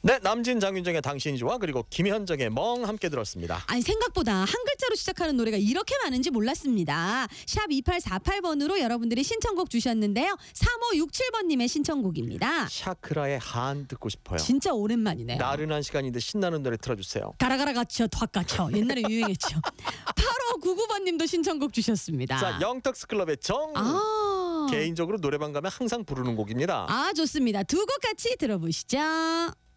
네, 남진 장윤정의 당신이 좋아 그리고 김현정의 멍 함께 들었습니다. 아니 생각보다 한 글자로 시작하는 노래가 이렇게 많은지 몰랐습니다. 샵 2848번으로 여러분들이 신청곡 주셨는데요. 3567번님의 신청곡입니다. 샤크라의 한 듣고 싶어요. 진짜 오랜만이네요. 나른한 시간인데 신나는 노래 틀어주세요. 가라가라 갇혀 확 갇혀 옛날에 유행했죠. 8599번님도 신청곡 주셨습니다. 자, 영턱스클럽의 정. 아, 개인적으로 노래방 가면 항상 부르는 곡입니다. 좋습니다. 두 곡 같이 들어보시죠.